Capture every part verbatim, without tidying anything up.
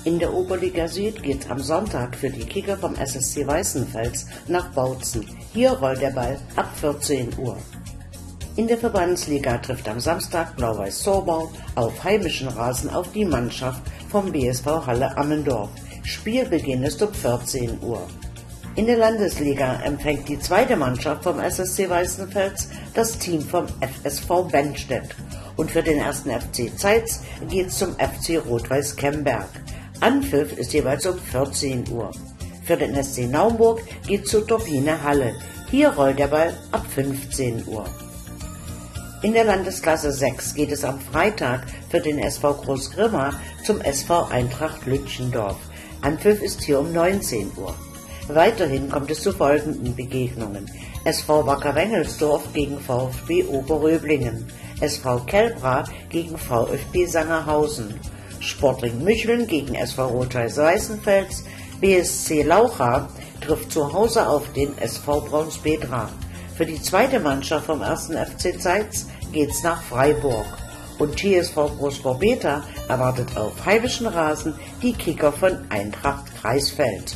In der Oberliga Süd geht's am Sonntag für die Kicker vom S S C Weißenfels nach Bautzen. Hier rollt der Ball ab vierzehn Uhr. In der Verbandsliga trifft am Samstag Blau-Weiß Zorbau auf heimischen Rasen auf die Mannschaft vom B S V Halle Ammendorf. Spielbeginn ist um vierzehn Uhr. In der Landesliga empfängt die zweite Mannschaft vom S S C Weißenfels das Team vom F S V Bennstedt. Und für den ersten F C Zeitz geht's zum F C Rot-Weiß Kemberg. Anpfiff ist jeweils um vierzehn Uhr. Für den S C Naumburg geht's zur Turbine Halle. Hier rollt der Ball ab fünfzehn Uhr. In der Landesklasse sechs geht es am Freitag für den S V Großgrimma zum S V Eintracht Lütchendorf. Anpfiff ist hier um neunzehn Uhr. Weiterhin kommt es zu folgenden Begegnungen: S V Wacker Wengelsdorf gegen VfB Oberröblingen, S V Kelbra gegen VfB Sangerhausen, Sportring Mücheln gegen S V Rot-Weiß Weißenfels, B S C Laucha trifft zu Hause auf den S V Braunspetra. Für die zweite Mannschaft vom ersten F C Zeitz geht's nach Freiburg. Und T S V Großborbeta erwartet auf heimischen Rasen die Kicker von Eintracht Kreisfeld.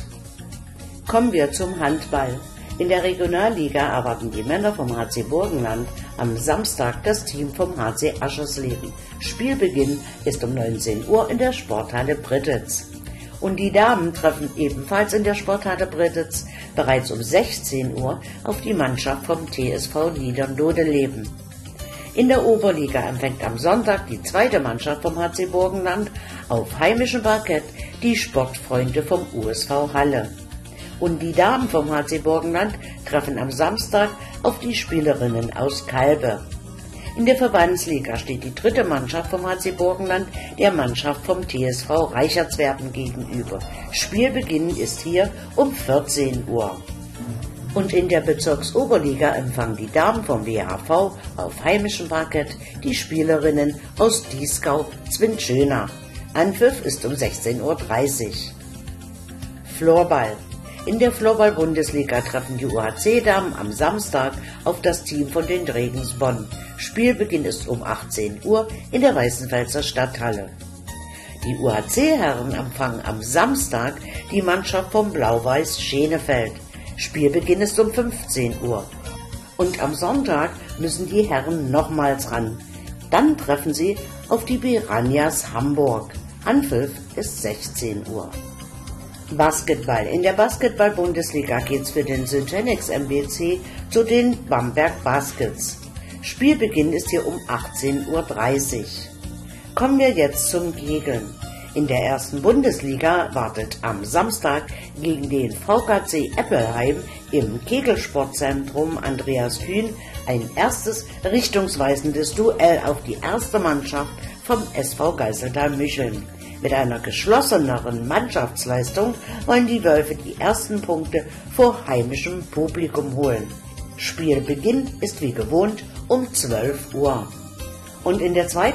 Kommen wir zum Handball. In der Regionalliga erwarten die Männer vom H C Burgenland am Samstag das Team vom H C Aschersleben. Spielbeginn ist um neunzehn Uhr in der Sporthalle Brittitz. Und die Damen treffen ebenfalls in der Sporthalle Brittitz bereits um sechzehn Uhr auf die Mannschaft vom T S V Niedernlodeleben. In der Oberliga empfängt am Sonntag die zweite Mannschaft vom H C Burgenland auf heimischem Parkett die Sportfreunde vom U S V Halle. Und die Damen vom H C Burgenland treffen am Samstag auf die Spielerinnen aus Kalbe. In der Verbandsliga steht die dritte Mannschaft vom H C Burgenland der Mannschaft vom T S V Reichertswerden gegenüber. Spielbeginn ist hier um vierzehn Uhr. Und in der Bezirksoberliga empfangen die Damen vom W H V auf heimischem Parkett die Spielerinnen aus Dieskau-Zwinschöna. Anpfiff ist um sechzehn Uhr dreißig. Floorball. In der Floorball-Bundesliga treffen die U H C-Damen am Samstag auf das Team von den Dregens Bonn. Spielbeginn ist um achtzehn Uhr in der Weißenfelser Stadthalle. Die U H C-Herren empfangen am Samstag die Mannschaft vom Blau-Weiß Schenefeld. Spielbeginn ist um fünfzehn Uhr. Und am Sonntag müssen die Herren nochmals ran. Dann treffen sie auf die Piranhas Hamburg. Anpfiff ist sechzehn Uhr. Basketball. In der Basketball-Bundesliga geht's für den Syngenix M B C zu den Bamberg Baskets. Spielbeginn ist hier um achtzehn Uhr dreißig. Kommen wir jetzt zum Kegeln. In der ersten Bundesliga wartet am Samstag gegen den V K C Eppelheim im Kegelsportzentrum Andreas Kühn ein erstes richtungsweisendes Duell auf die erste Mannschaft vom S V Geiseltal-Mücheln. Mit einer geschlosseneren Mannschaftsleistung wollen die Wölfe die ersten Punkte vor heimischem Publikum holen. Spielbeginn ist wie gewohnt um zwölf Uhr. Und in der zweiten